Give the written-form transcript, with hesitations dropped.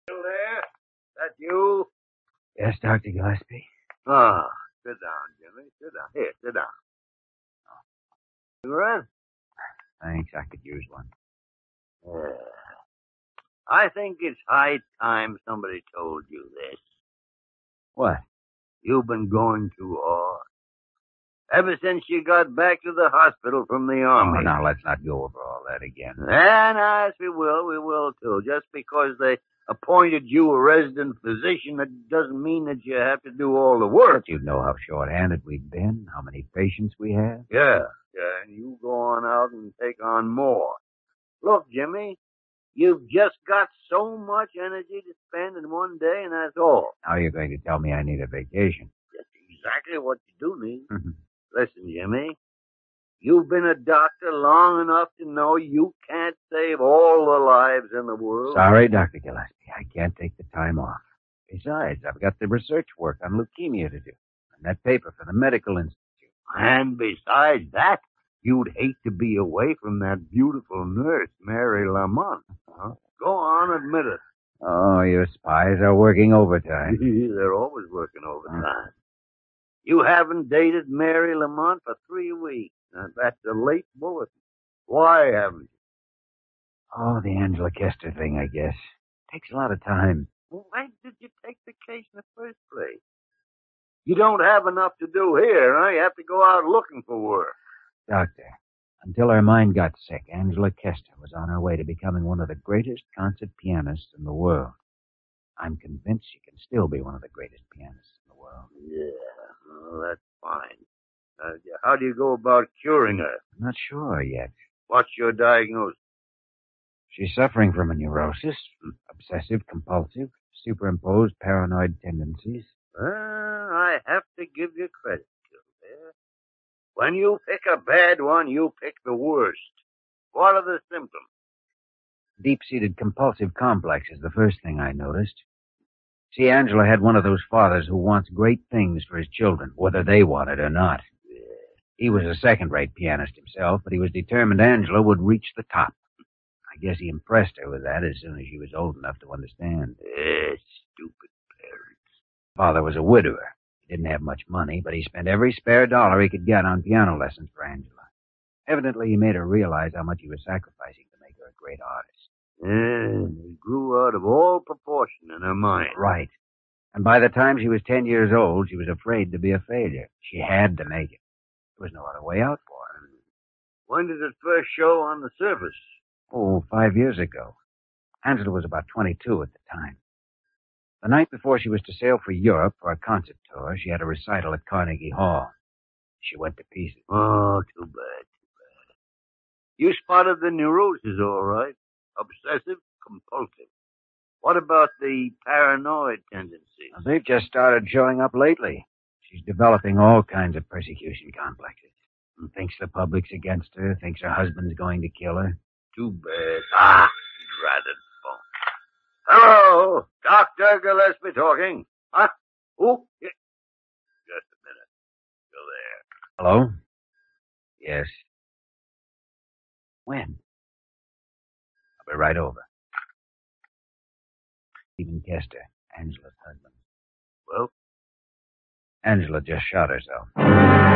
Still there? That you? Yes, Dr. Gillespie. Ah, sit down, Jimmy. Sit down. Here, sit down. Cigarette? Thanks, I could use one. Yeah. I think it's high time somebody told you this. What? You've been going too hard. Ever since you got back to the hospital from the army. Oh, now, let's not go over all that again. And as we will too. Just because they appointed you a resident physician, that doesn't mean that you have to do all the work. But you know how short-handed we've been, how many patients we have. Yeah, and you go on out and take on more. Look, Jimmy, you've just got so much energy to spend in one day, and that's all. Now you're going to tell me I need a vacation. That's exactly what you do need. Listen, Jimmy, you've been a doctor long enough to know you can't save all the lives in the world. Sorry, Dr. Gillespie. I can't take the time off. Besides, I've got the research work on leukemia to do, and that paper for the medical institute. And besides that, you'd hate to be away from that beautiful nurse, Mary Lamont. Go on, admit it. Oh, your spies are working overtime. They're always working overtime. You haven't dated Mary Lamont for 3 weeks. Now, that's a late bulletin. Why haven't you? Oh, the Angela Kester thing, I guess. Takes a lot of time. Well, why did you take the case in the first place? You don't have enough to do here, huh? You have to go out looking for work. Doctor, until her mind got sick, Angela Kester was on her way to becoming one of the greatest concert pianists in the world. I'm convinced she can still be one of the greatest pianists in the world. Yeah, well, that's fine. How do you go about curing her? I'm not sure yet. What's your diagnosis? She's suffering from a neurosis, obsessive-compulsive, superimposed paranoid tendencies. Well, I have to give you credit, Kildare. When you pick a bad one, you pick the worst. What are the symptoms? Deep-seated compulsive complex is the first thing I noticed. See, Angela had one of those fathers who wants great things for his children, whether they want it or not. He was a second-rate pianist himself, but he was determined Angela would reach the top. I guess he impressed her with that as soon as she was old enough to understand. Stupid parents. Father was a widower. He didn't have much money, but he spent every spare dollar he could get on piano lessons for Angela. Evidently, he made her realize how much he was sacrificing to make her a great artist. And it grew out of all proportion in her mind. Right. And by the time she was 10 years old, she was afraid to be a failure. She had to make it. There was no other way out for her. When did it first show on the surface? Oh, 5 years ago. Angela was about 22 at the time. The night before she was to sail for Europe for a concert tour, she had a recital at Carnegie Hall. She went to pieces. Oh, too bad. You spotted the neurosis, all right. Obsessive compulsive. What about the paranoid tendencies? Well, they've just started showing up lately. She's developing all kinds of persecution complexes. And thinks the public's against her, thinks her husband's going to kill her. Too bad. Dratted phone. Hello, Dr. Gillespie talking. Huh? Who? Yeah. Just a minute. Still there. Hello? Yes. When? I'll be right over. Stephen Kester, Angela's husband. Well? Angela just shot herself.